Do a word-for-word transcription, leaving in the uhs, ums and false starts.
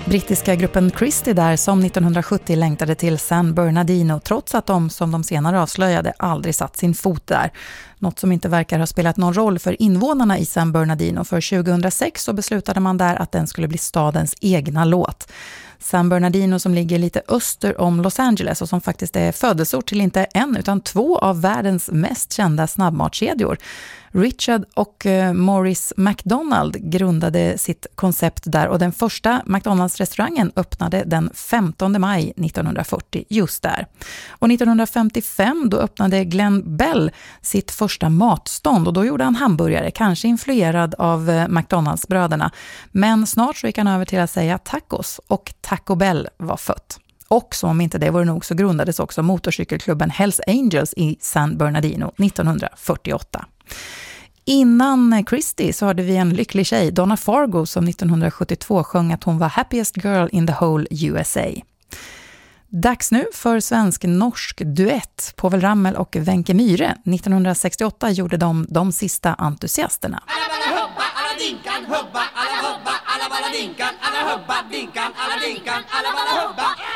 Brittiska gruppen Christie där som nittonhundrasjuttio längtade till San Bernardino trots att de, som de senare avslöjade, aldrig satt sin fot där. Något som inte verkar ha spelat någon roll för invånarna i San Bernardino, för tjugohundrasex så beslutade man där att den skulle bli stadens egna låt. San Bernardino som ligger lite öster om Los Angeles och som faktiskt är födelseort till inte en utan två av världens mest kända snabbmatskedjor. Richard och Maurice McDonald grundade sitt koncept där och den första McDonalds-restaurangen öppnade den femtonde maj nittonhundrafyrtio just där. Och nittonhundrafemtiofem då öppnade Glenn Bell sitt första matstånd och då gjorde han hamburgare, kanske influerad av McDonalds-bröderna. Men snart så gick han över till att säga tacos och Taco Bell var fött. Och som om inte det var nog så grundades också motorcykelklubben Hells Angels i San Bernardino nittonhundrafyrtioåtta. Innan Christie så hade vi en lycklig tjej, Donna Fargo, som nittonhundrasjuttiotvå sjöng att hon var happiest girl in the whole U S A. Dags nu för svensk-norsk duett. Povel Ramel och Wenche Myhre. nittonhundrasextioåtta gjorde de de sista entusiasterna. Alla bara hubba, alla dinkan, hubba, alla hubba, alla bara dinkan, alla hubba, dinkan, alla dinkan, alla bara hubba.